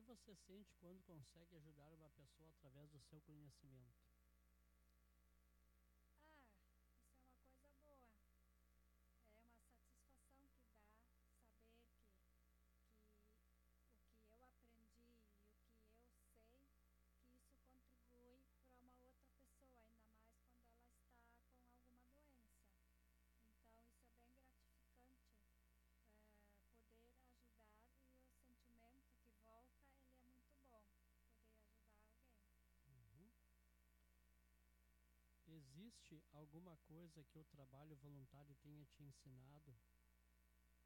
você sente quando consegue ajudar uma pessoa através do seu conhecimento? Isso é uma coisa boa. É uma satisfação que dá saber que o que eu aprendi e o que eu sei, que isso contribui para uma outra pessoa, ainda mais quando ela está com alguma doença. Então isso é bem gratificante, poder ajudar, e o sentimento que volta, ele é muito bom, poder ajudar alguém. Uhum. Existe alguma coisa que o trabalho voluntário tenha te ensinado